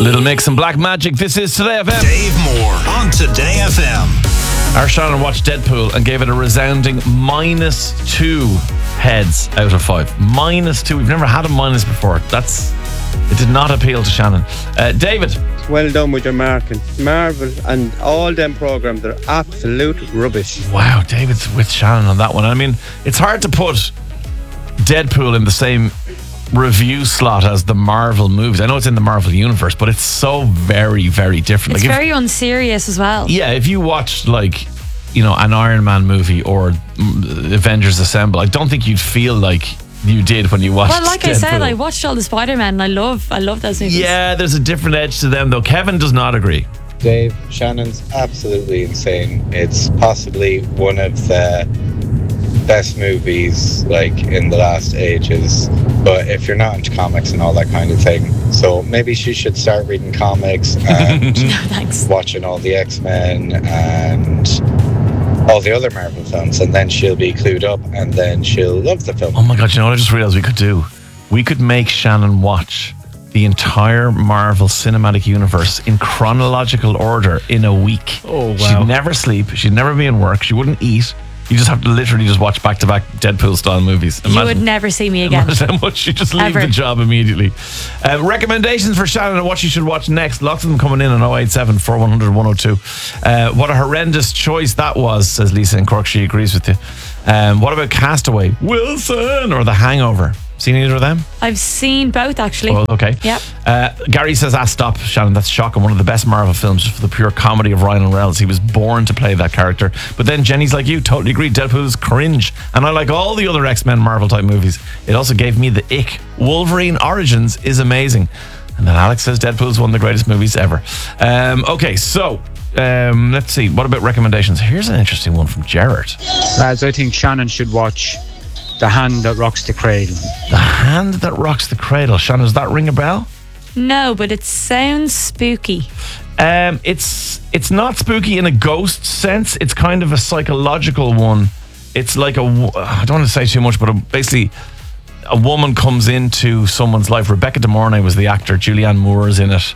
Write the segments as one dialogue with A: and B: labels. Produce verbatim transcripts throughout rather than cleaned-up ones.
A: Little Mix and Black Magic. This is Today F M.
B: Dave Moore on Today F M.
A: Our Shannon watched Deadpool and gave it a resounding minus two heads out of five. Minus two. We've never had a minus before. That's it. Did not appeal to Shannon. Uh, David.
C: Well done with your marking. Marvel and all them programs are absolute rubbish.
A: Wow, David's with Shannon on that one. I mean, it's hard to put Deadpool in the same review slot as the Marvel movies. I know it's in the Marvel universe, but it's so very, very different.
D: It's
A: like
D: very if, unserious as well.
A: Yeah, if you watched like, you know, an Iron Man movie or Avengers Assemble, I don't think you'd feel like you did when you watched
D: Well, like
A: Deadpool.
D: I said, I watched all the Spider-Man and I love I love those movies.
A: Yeah, there's a different edge to them though. Kevin does not agree.
E: Dave, Shannon's absolutely insane. It's possibly one of the best movies like in the last ages, but if you're not into comics and all that kind of thing, so maybe she should start reading comics and
D: Thanks.
E: watching all the X-Men and all the other Marvel films, and then she'll be clued up and then she'll love the film.
A: Oh my god, you know what I just realized we could do? We could make Shannon watch the entire Marvel Cinematic Universe in chronological order in a week.
F: Oh, wow.
A: She'd never sleep, she'd never be in work, she wouldn't eat. You just have to literally just watch back-to-back Deadpool-style movies. Imagine,
D: you would never see me again.
A: Imagine how much you just leave
D: Ever.
A: the job immediately. Uh, recommendations for Shannon and what you should watch next. Lots of them coming in on oh eight seven, four one zero zero, one oh two. Uh, what a horrendous choice that was, says Lisa in Cork. She agrees with you. Um, what about Castaway, Wilson, or The Hangover? Seen either of them?
D: I've seen both actually.
A: Oh, okay.
D: Yep.
A: Uh, Gary says, ah, stop, Shannon, that's shocking. One of the best Marvel films just for the pure comedy of Ryan Reynolds. He was born to play that character. But then Jenny's like you, totally agree. Deadpool is cringe. And I like all the other X-Men Marvel type movies. It also gave me the ick. Wolverine Origins is amazing. And then Alex says Deadpool is one of the greatest movies ever. Um, okay, so um, let's see. What about recommendations? Here's an interesting one from Gerard.
F: Lads, I think Shannon should watch The Hand That Rocks the Cradle.
A: The Hand That Rocks the Cradle. Shannon, does that ring a bell?
D: No, but it sounds spooky.
A: Um, it's it's not spooky in a ghost sense. It's kind of a psychological one. It's like a, I don't want to say too much, but a, basically a woman comes into someone's life. Rebecca De Mornay was the actor. Julianne Moore's in it.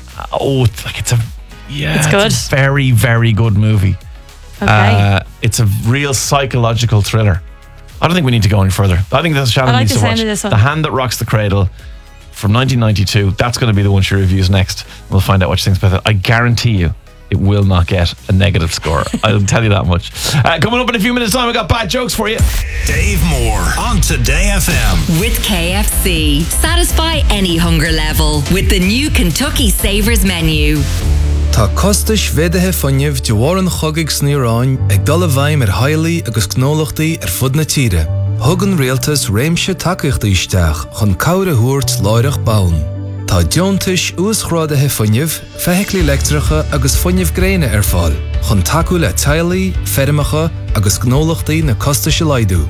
A: Oh, it's like it's a yeah,
D: It's good.
A: It's a very very good movie.
D: Okay.
A: Uh, it's a real psychological thriller. I don't think we need to go any further. I think that Shannon
D: I like
A: needs
D: the
A: to
D: sound
A: watch
D: of this one.
A: The Hand That Rocks the Cradle from nineteen ninety-two. That's going to be the one she reviews next. We'll find out what she thinks about it. I guarantee you it will not get a negative score. I'll tell you that much. Uh, coming up in a few minutes' time, we got bad jokes for you.
B: Dave Moore on Today F M.
G: With K F C. Satisfy any hunger level with the new Kentucky Savers menu.
H: Tá costais vedathe fannimh de bhar an chogaigh sníoráin ag dul a bhaim ar hailigh agus gnólachtaí ar fud na tíre. Thugann rialtas réimse takeíochta isteach chun cabhair a thuairt láireach baun. Tá deontais ús chrádathe fannimh, feithiclí electricha agus fannimh gréine ar fáil, chun takeú le tailigh, fermacha agus gnólachtaí na costaise laidú.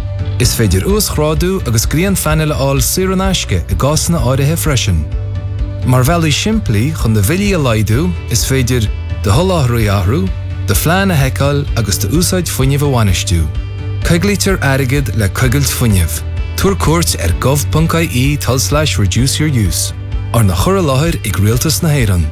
H: Is féidir ús chrádú agus gríon fanile áil siar an aisce i gásna áirithe freisin. Mar bhealú siimplí chun de bhilí a laidú is féidir de tholáthraí ahrú, de phlean a heiceáil agus de úsáid fuinneamh a bhainistú. Coiglítear airgid le coigailt fuinneamh. Tuair cuairt ar gov.ie tal slash reduce your use. Ar na chur a láthair ag rialtas na hÉireann.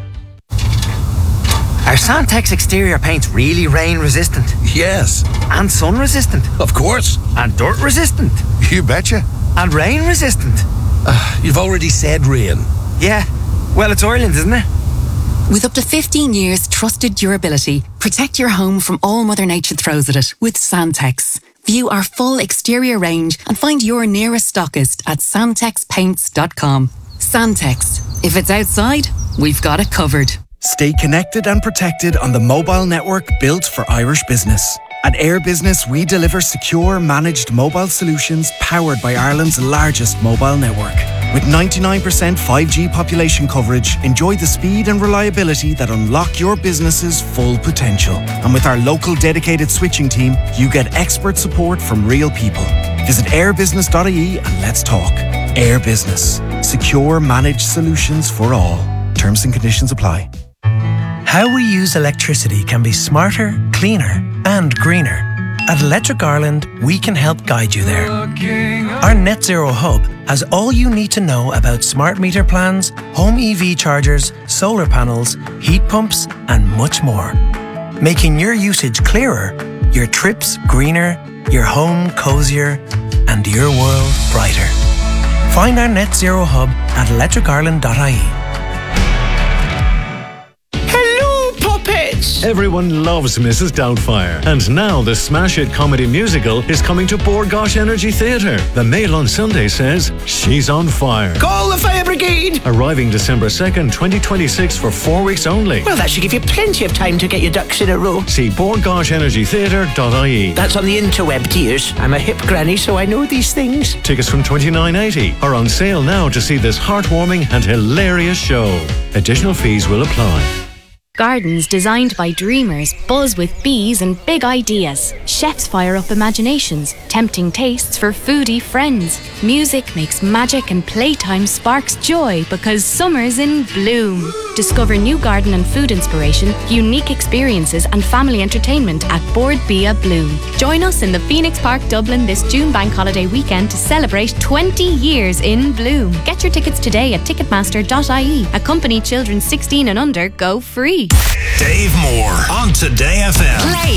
I: Are Santex exterior paints really rain resistant?
J: Yes.
I: And sun resistant?
J: Of course.
I: And dirt resistant?
J: You betcha.
I: And rain resistant?
J: Uh, you've already said rain.
I: Yeah. Well, it's Ireland, isn't it?
K: With up to fifteen years trusted durability, protect your home from all Mother Nature throws at it with Santex. View our full exterior range and find your nearest stockist at santex paints dot com. Santex. If it's outside, we've got it covered.
L: Stay connected and protected on the mobile network built for Irish business. At Air Business, we deliver secure, managed mobile solutions powered by Ireland's largest mobile network. With ninety-nine percent five G population coverage, enjoy the speed and reliability that unlock your business's full potential. And with our local dedicated switching team, you get expert support from real people. Visit air business dot I E and let's talk. Air Business. Secure, managed solutions for all. Terms and conditions apply.
M: How we use electricity can be smarter, cleaner, and greener. At Electric Ireland, we can help guide you there. Our Net Zero Hub has all you need to know about smart meter plans, home E V chargers, solar panels, heat pumps, and much more. Making your usage clearer, your trips greener, your home cozier, and your world brighter. Find our Net Zero Hub at electric ireland dot I E.
N: Everyone loves Missus Doubtfire, and now the smash hit comedy musical is coming to Bord Gáis Energy Theatre. The Mail on Sunday says she's on fire.
O: Call the fire brigade!
N: Arriving December second, twenty twenty-six for four weeks only.
O: Well, that should give you plenty of time to get your ducks in a row.
N: See bord gáis energy theatre dot I E.
O: That's on the interweb, dears. I'm a hip granny, so I know these things.
N: Tickets from twenty-nine eighty are on sale now to see this heartwarming and hilarious show. Additional fees will apply.
P: Gardens designed by dreamers buzz with bees and big ideas. Chefs fire up imaginations, tempting tastes for foodie friends. Music makes magic and playtime sparks joy because summer's in bloom. Discover new garden and food inspiration, unique experiences and family entertainment at Bord Bia Bloom. Join us in the Phoenix Park, Dublin this June bank holiday weekend to celebrate twenty years in bloom. Get your tickets today at ticketmaster dot I E. Accompany children sixteen and under go free.
B: Dave Moore on Today F M.
G: Play